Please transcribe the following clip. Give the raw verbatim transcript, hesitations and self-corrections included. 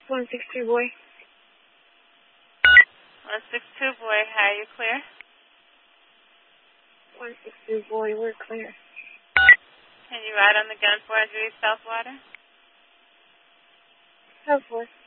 one six two, boy. one six two, boy. Hi, you clear? one six two, boy. We're clear. Can you ride on the gun for Andrews Southwater? Southwest.